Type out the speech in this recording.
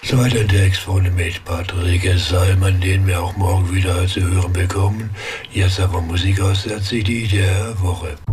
Soweit ein Text von mit Patrick Salman, den wir auch morgen wieder zu hören bekommen. Jetzt aber Musik aus der CD der Woche.